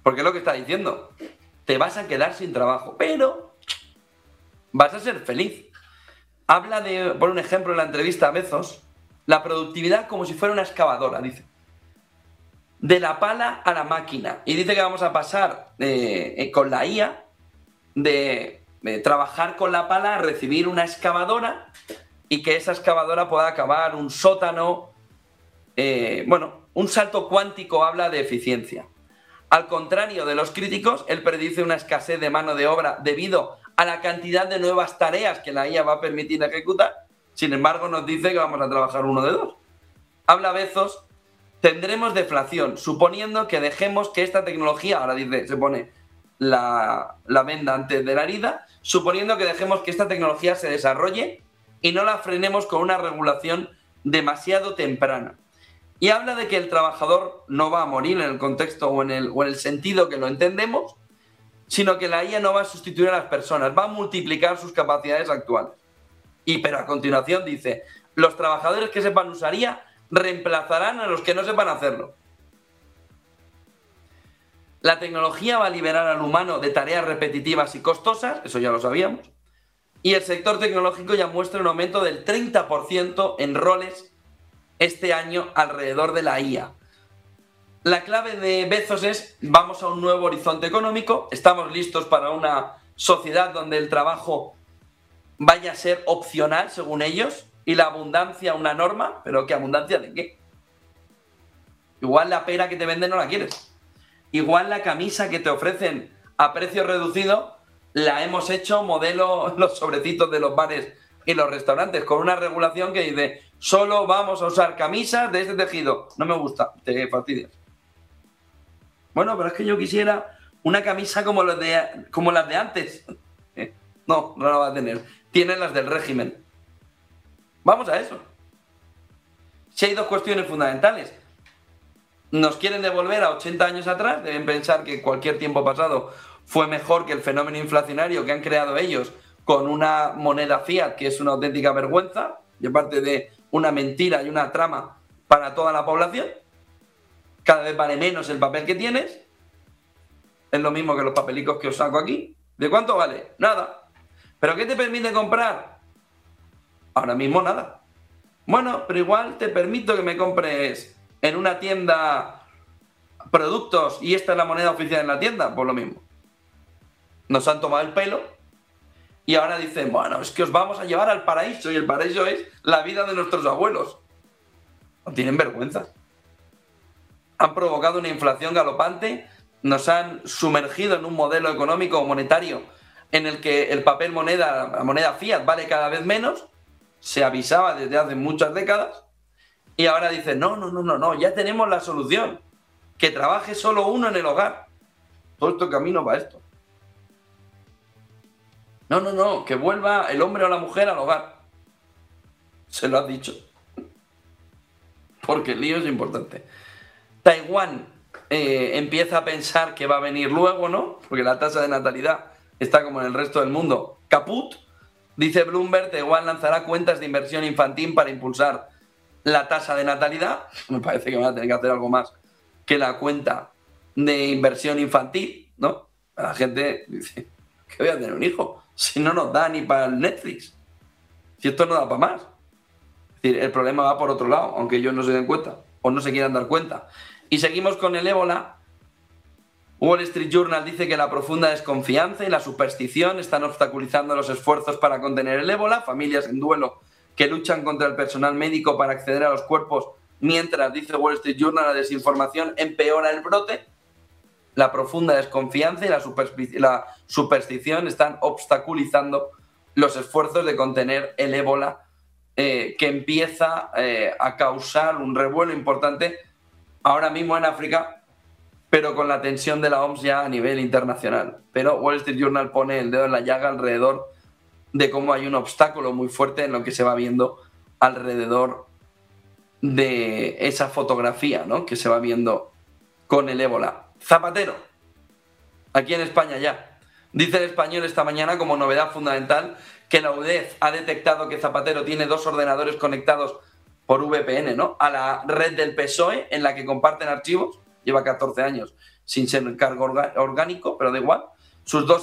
Porque es lo que está diciendo. Te vas a quedar sin trabajo, pero vas a ser feliz. Habla de, por un ejemplo, en la entrevista a Bezos, la productividad como si fuera una excavadora, dice. De la pala a la máquina. Y dice que vamos a pasar con la IA de trabajar con la pala a recibir una excavadora y que esa excavadora pueda acabar un sótano. Un salto cuántico habla de eficiencia. Al contrario de los críticos, él predice una escasez de mano de obra debido a la cantidad de nuevas tareas que la IA va a permitir ejecutar. Sin embargo, nos dice que vamos a trabajar uno de dos. Habla Bezos, tendremos deflación, suponiendo que dejemos que esta tecnología, ahora dice, se pone la venda antes de la herida, suponiendo que dejemos que esta tecnología se desarrolle y no la frenemos con una regulación demasiado temprana. Y habla de que el trabajador no va a morir en el contexto o en el sentido que lo entendemos, sino que la IA no va a sustituir a las personas, va a multiplicar sus capacidades actuales. Pero a continuación dice, los trabajadores que sepan usar IA reemplazarán a los que no sepan hacerlo. La tecnología va a liberar al humano de tareas repetitivas y costosas, eso ya lo sabíamos, y el sector tecnológico ya muestra un aumento del 30% en roles este año alrededor de la IA. La clave de Bezos es, vamos a un nuevo horizonte económico, estamos listos para una sociedad donde el trabajo vaya a ser opcional, según ellos, y la abundancia una norma, pero ¿qué abundancia de qué? Igual la pera que te venden no la quieres. Igual la camisa que te ofrecen a precio reducido la hemos hecho modelo los sobrecitos de los bares y los restaurantes, con una regulación que dice, solo vamos a usar camisas de este tejido. No me gusta, te fastidias. Bueno, pero es que yo quisiera una camisa como las de antes. No la va a tener. Tienen las del régimen. Vamos a eso. Si hay dos cuestiones fundamentales. Nos quieren devolver a 80 años atrás, deben pensar que cualquier tiempo pasado fue mejor que el fenómeno inflacionario que han creado ellos con una moneda fiat que es una auténtica vergüenza, y aparte de una mentira y una trama para toda la población. Cada vez vale menos el papel que tienes. Es lo mismo que los papelicos que os saco aquí. ¿De cuánto vale? Nada. ¿Pero qué te permite comprar? Ahora mismo nada. Bueno, pero igual te permito que me compres en una tienda productos y esta es la moneda oficial en la tienda. Pues lo mismo. Nos han tomado el pelo y ahora dicen, bueno, es que os vamos a llevar al paraíso y el paraíso es la vida de nuestros abuelos. No tienen vergüenza. Han provocado una inflación galopante, nos han sumergido en un modelo económico o monetario en el que el papel moneda, la moneda fiat, vale cada vez menos. Se avisaba desde hace muchas décadas y ahora dicen, no, ya tenemos la solución. Que trabaje solo uno en el hogar. Todo esto camino para esto. No, que vuelva el hombre o la mujer al hogar. Se lo has dicho. Porque el lío es importante. Taiwán empieza a pensar que va a venir luego, ¿no? Porque la tasa de natalidad está como en el resto del mundo. Caput. Dice Bloomberg, Taiwán lanzará cuentas de inversión infantil para impulsar la tasa de natalidad. Me parece que van a tener que hacer algo más que la cuenta de inversión infantil, ¿no? La gente dice, ¿qué voy a tener un hijo? Si no nos da ni para el Netflix. Si esto no da para más. Es decir, el problema va por otro lado, aunque ellos no se den cuenta o no se quieran dar cuenta. Y seguimos con el ébola. Wall Street Journal dice que la profunda desconfianza y la superstición están obstaculizando los esfuerzos para contener el ébola. Familias en duelo que luchan contra el personal médico para acceder a los cuerpos, mientras, dice Wall Street Journal, la desinformación empeora el brote. La profunda desconfianza y la superstición están obstaculizando los esfuerzos de contener el ébola, que empieza a causar un revuelo importante ahora mismo en África, pero con la tensión de la OMS ya a nivel internacional. Pero Wall Street Journal pone el dedo en la llaga alrededor de cómo hay un obstáculo muy fuerte en lo que se va viendo alrededor de esa fotografía, ¿no?, que se va viendo con el ébola. Zapatero, aquí en España ya. Dice El Español esta mañana como novedad fundamental que la UDEF ha detectado que Zapatero tiene 2 ordenadores conectados por VPN, ¿no?, a la red del PSOE en la que comparten archivos. lleva 14 años sin ser cargo orgánico, pero da igual. Sus dos